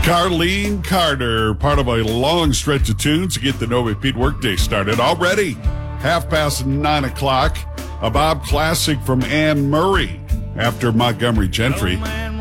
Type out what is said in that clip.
Carlene Carter, part of a long stretch of tunes to get the No Repeat Workday started. Already 9:30, a Bob classic from Anne Murray after Montgomery Gentry.